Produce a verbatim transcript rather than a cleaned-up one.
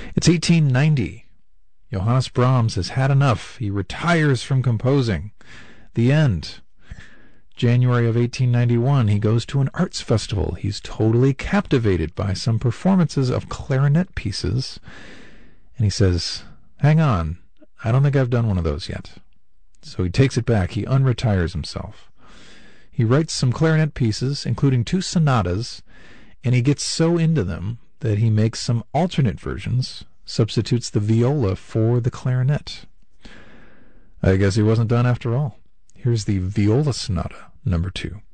It's eighteen ninety. Johannes Brahms has had enough. He retires from composing. The end. January of eighteen ninety-one, he goes to an arts festival. He's totally captivated by some performances of clarinet pieces. And he says, hang on, I don't think I've done one of those yet. So he takes it back. He unretires himself. He writes some clarinet pieces, including two sonatas, and he gets so into them that he makes some alternate versions, substitutes the viola for the clarinet. I guess he wasn't done after all. Here's the Viola Sonata, number two.